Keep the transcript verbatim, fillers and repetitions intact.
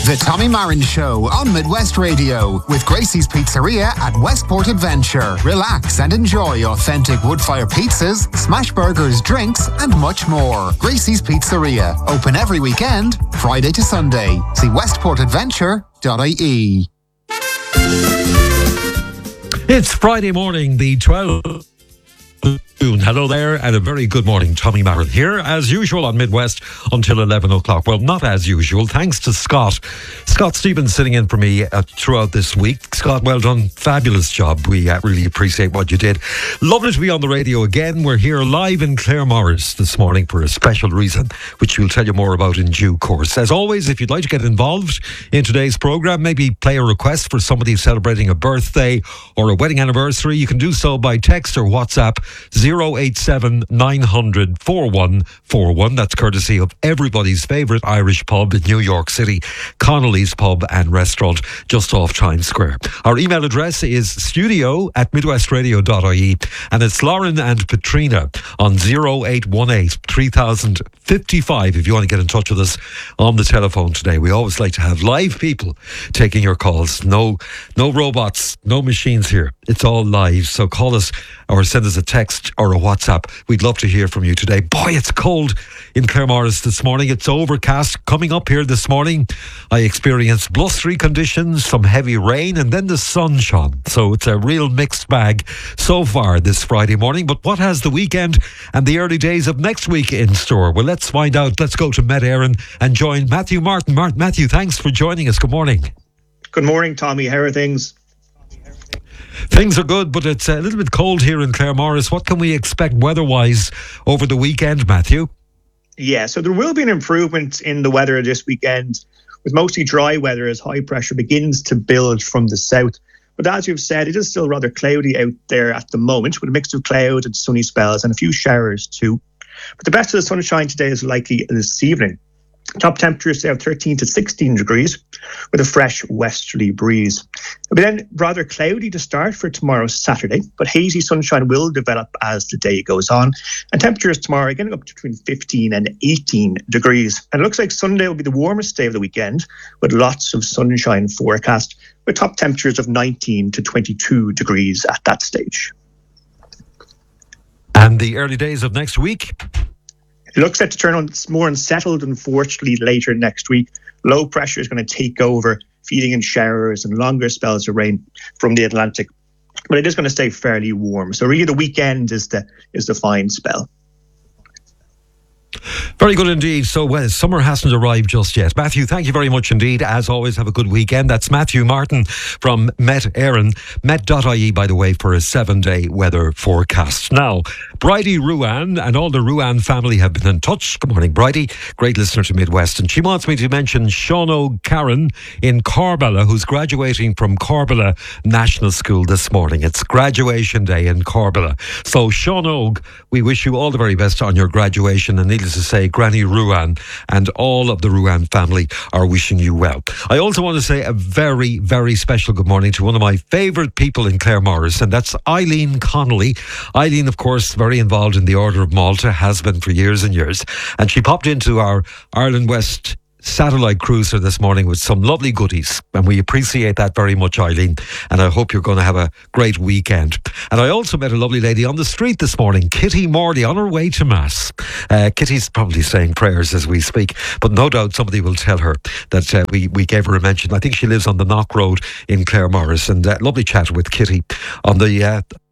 The Tommy Marin Show on Midwest Radio with Gracie's Pizzeria at Westport Adventure. Relax and enjoy authentic wood-fire pizzas, smash burgers, drinks, and much more. Gracie's Pizzeria, open every weekend, Friday to Sunday. See westport adventure dot I E. It's Friday morning, the twelfth. Hello there, and a very good morning. Tommy Marin here, as usual on Midwest until eleven o'clock. Well, not as usual, thanks to Scott. Scott Stevens sitting in for me uh, throughout this week. Scott, well done. Fabulous job. We uh, really appreciate what you did. Lovely to be on the radio again. We're here live in Claremorris this morning for a special reason, which we'll tell you more about in due course. As always, if you'd like to get involved in today's programme, maybe play a request for somebody celebrating a birthday or a wedding anniversary, you can do so by text or WhatsApp zero eight seven nine hundred four one four one. That's courtesy of everybody's favourite Irish pub in New York City, Connolly's Pub and Restaurant, just off Times Square. Our email address is studio at midwestradio dot I E, and it's Lauren and Katrina on zero eight one eight three thousand fifty-five if you want to get in touch with us on the telephone today. We always like to have live people taking your calls. No, no robots, no machines here. It's all live. So call us or send us a text or a WhatsApp. We'd love to hear from you today. Boy, it's cold in Claremorris this morning. It's overcast. Coming up here this morning, I experienced blustery conditions, some heavy rain, and then the sun shone. So it's a real mixed bag so far this Friday morning. But what has the weekend and the early days of next week in store? Well, let's find out. Let's go to Met Éireann and join Matthew Martin. Martin, Matthew, thanks for joining us. Good morning. Good morning, Tommy. How are things? Things are good, but it's a little bit cold here in Claremorris. What can we expect weather-wise over the weekend, Matthew? Yeah, so there will be an improvement in the weather this weekend, with mostly dry weather as high pressure begins to build from the south. But as you've said, it is still rather cloudy out there at the moment, with a mix of cloud and sunny spells and a few showers too. But the best of the sunshine today is likely this evening. Top temperatures today of thirteen to sixteen degrees with a fresh westerly breeze. It'll be then rather cloudy to start for tomorrow, Saturday, but hazy sunshine will develop as the day goes on. And temperatures tomorrow are getting up to between fifteen and eighteen degrees. And it looks like Sunday will be the warmest day of the weekend, with lots of sunshine forecast, with top temperatures of nineteen to twenty-two degrees at that stage. And the early days of next week? It looks set to turn on more unsettled, unfortunately, later next week. Low pressure is going to take over, feeding in showers and longer spells of rain from the Atlantic. But it is going to stay fairly warm. So really the weekend is the is the fine spell. Very good indeed. So well, summer hasn't arrived just yet. Matthew, thank you very much indeed. As always, have a good weekend. That's Matthew Martin from Met Éireann, met dot I E, by the way, for a seven-day weather forecast. Now, Bridie Ruan and all the Ruan family have been in touch. Good morning, Bridie. Great listener to Midwest. And she wants me to mention Sean O'Carron in Corbella, who's graduating from Corbella National School this morning. It's graduation day in Corbella. So, Sean Og, we wish you all the very best on your graduation, and needless to say, Granny Ruan and all of the Ruan family are wishing you well. I also want to say a very, very special good morning to one of my favourite people in Claremorris, and that's Eileen Connolly. Eileen, of course, very involved in the Order of Malta, has been for years and years, and she popped into our Ireland West satellite cruiser this morning with some lovely goodies, and we appreciate that very much, Eileen, and I hope you're going to have a great weekend. And I also met a lovely lady on the street this morning, Kitty Morley, on her way to Mass. uh, Kitty's probably saying prayers as we speak, but no doubt somebody will tell her that uh, we, we gave her a mention. I think she lives on the Knock Road in Claremorris, and uh, lovely chat with Kitty on the uh,